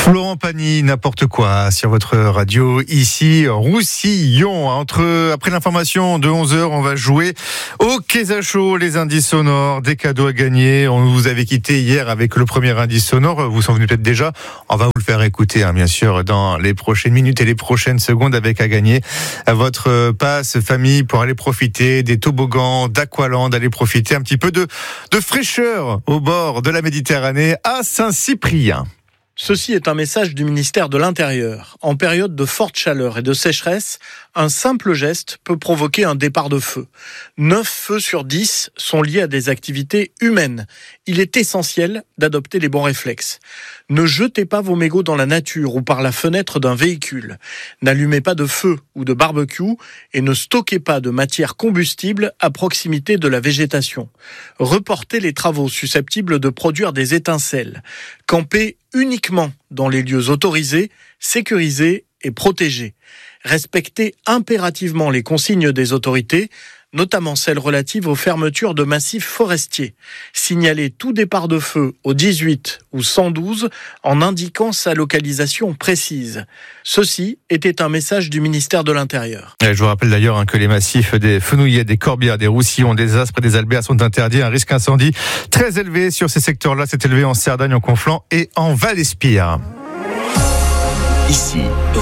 Florent Pagny, n'importe quoi sur votre radio ici, Roussillon. Après l'information de 11h, on va jouer au Quesacho, les indices sonores, des cadeaux à gagner. On vous avait quitté hier avec le premier indice sonore, vous vous en souvenez peut-être déjà. On va vous le faire écouter, bien sûr, dans les prochaines minutes et les prochaines secondes, avec à gagner votre passe famille pour aller profiter des toboggans d'Aqualand, aller profiter un petit peu de fraîcheur au bord de la Méditerranée à Saint-Cyprien. Ceci est un message du ministère de l'Intérieur. En période de forte chaleur et de sécheresse, un simple geste peut provoquer un départ de feu. 9 feux sur 10 sont liés à des activités humaines. Il est essentiel d'adopter les bons réflexes. Ne jetez pas vos mégots dans la nature ou par la fenêtre d'un véhicule. N'allumez pas de feu ou de barbecue et ne stockez pas de matière combustible à proximité de la végétation. Reportez les travaux susceptibles de produire des étincelles. Campez uniquement dans les lieux autorisés, sécurisés et protégés. Respectez impérativement les consignes des autorités, notamment celles relatives aux fermetures de massifs forestiers. Signalez tout départ de feu au 18 ou 112 en indiquant sa localisation précise. Ceci était un message du ministère de l'Intérieur. Je vous rappelle d'ailleurs que les massifs des Fenouillets, des Corbières, des Roussillons, des Aspres et des Albert sont interdits. Un risque incendie très élevé sur ces secteurs-là s'est élevé en Cerdagne, en Conflans et en Val-Espire. Ici,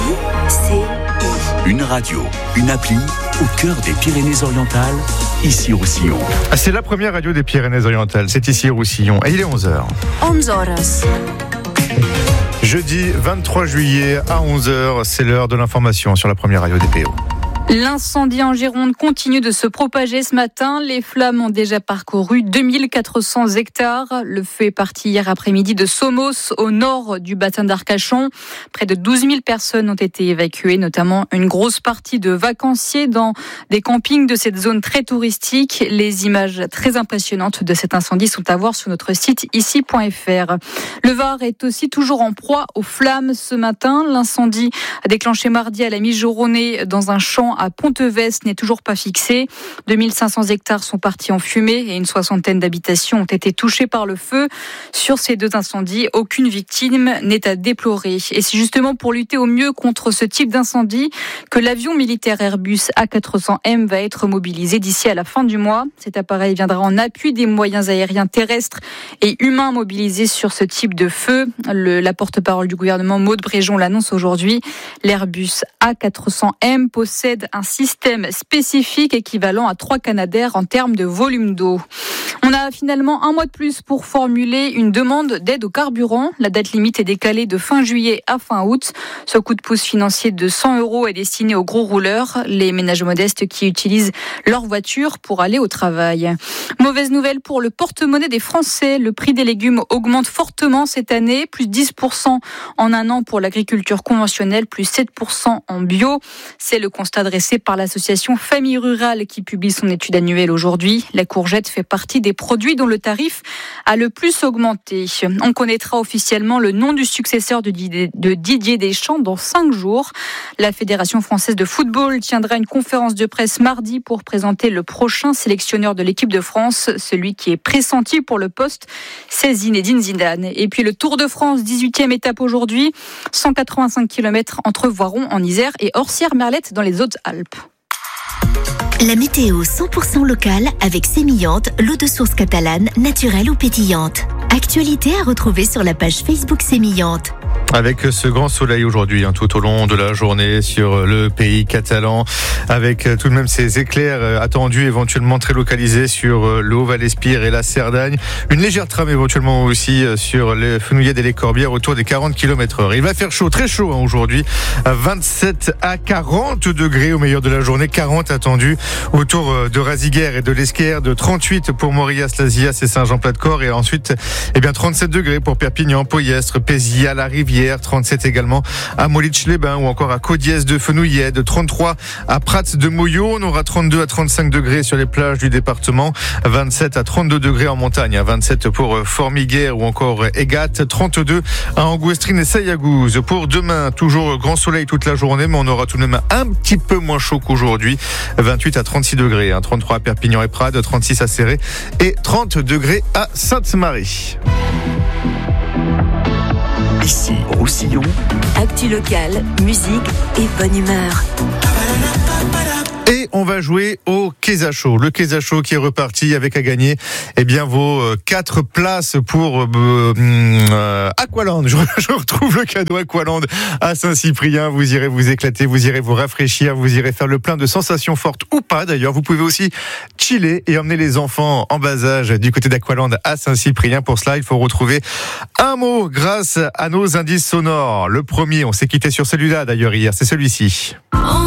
une radio, une appli au cœur des Pyrénées-Orientales, ici Roussillon. C'est la première radio des Pyrénées-Orientales, c'est ici Roussillon et il est 11h. 11h. Jeudi 23 juillet à 11h, c'est l'heure de l'information sur la première radio des PO. L'incendie en Gironde continue de se propager ce matin. Les flammes ont déjà parcouru 2400 hectares. Le feu est parti hier après-midi de Somos, au nord du bassin d'Arcachon. Près de 12 000 personnes ont été évacuées, notamment une grosse partie de vacanciers dans des campings de cette zone très touristique. Les images très impressionnantes de cet incendie sont à voir sur notre site ici.fr. Le Var est aussi toujours en proie aux flammes ce matin. L'incendie a déclenché mardi à la mi-journée dans un champ à Pontevès n'est toujours pas fixé. 2500 hectares sont partis en fumée et une soixantaine d'habitations ont été touchées par le feu. Sur ces deux incendies, aucune victime n'est à déplorer. Et c'est justement pour lutter au mieux contre ce type d'incendie que l'avion militaire Airbus A400M va être mobilisé d'ici à la fin du mois. Cet appareil viendra en appui des moyens aériens terrestres et humains mobilisés sur ce type de feu. La porte-parole du gouvernement, Maud Bréjon, l'annonce aujourd'hui. L'Airbus A400M possède un système spécifique équivalent à 3 Canadair en termes de volume d'eau. On a finalement un mois de plus pour formuler une demande d'aide au carburant. La date limite est décalée de fin juillet à fin août. Ce coup de pouce financier de 100 € est destiné aux gros rouleurs, les ménages modestes qui utilisent leur voiture pour aller au travail. Mauvaise nouvelle pour le porte-monnaie des Français. Le prix des légumes augmente fortement cette année, plus 10% en un an pour l'agriculture conventionnelle, plus 7% en bio. C'est le constat dressé par l'association Famille Rurale qui publie son étude annuelle aujourd'hui. La courgette fait partie des produits dont le tarif a le plus augmenté. On connaîtra officiellement le nom du successeur de Didier Deschamps dans 5 jours. La Fédération française de football tiendra une conférence de presse mardi pour présenter le prochain sélectionneur de l'équipe de France, celui qui est pressenti pour le poste, c'est Zinedine Zidane. Et puis le Tour de France, 18e étape aujourd'hui, 185 km entre Voiron en Isère et Orsières-Merlette dans les Hautes-Alpes. La météo 100% locale avec Sémillante, l'eau de source catalane, naturelle ou pétillante. Actualité à retrouver sur la page Facebook Sémillante. Avec ce grand soleil aujourd'hui, tout au long de la journée sur le pays catalan, avec tout de même ces éclairs attendus, éventuellement très localisés sur le Haut-Val-Espire et la Cerdagne. Une légère trame éventuellement aussi sur les Fenouillets et les Corbières autour des 40 km/h. Il va faire chaud, très chaud aujourd'hui, 27 à 40 degrés au meilleur de la journée, 40 attendus autour de Raziguères et de l'Esquerre, de 38 pour Morias, Lazias et Saint-Jean-Plat-de-Corps, et ensuite 37 degrés pour Perpignan, Poyestre, Pézières, La Rivière, 37 également à Molich-les-Bains ou encore à Caudiès de Fenouillet, de 33 à Prats de Mouillot. On aura 32 à 35 degrés sur les plages du département, 27 à 32 degrés en montagne, 27 pour Formiguère ou encore Égat, 32 à Angouestrine et Sayagouz. Pour demain, toujours grand soleil toute la journée, mais on aura tout de même un petit peu moins chaud qu'aujourd'hui, 28 à 36 degrés, 33 à Perpignan et Prades, 36 à Céré et 30 degrés à Sainte-Marie. Ici, Roussillon. Actu locale, musique et bonne humeur. Et on va jouer au Quesacho. Le Quesacho qui est reparti avec à gagner vos 4 places pour Aqualand. Je retrouve le cadeau Aqualand à Saint-Cyprien. Vous irez vous éclater, vous irez vous rafraîchir, vous irez faire le plein de sensations fortes ou pas d'ailleurs. Vous pouvez aussi chiller et emmener les enfants en bas âge du côté d'Aqualand à Saint-Cyprien. Pour cela, il faut retrouver un mot grâce à nos indices sonores. Le premier, on s'est quitté sur celui-là d'ailleurs hier, c'est celui-ci.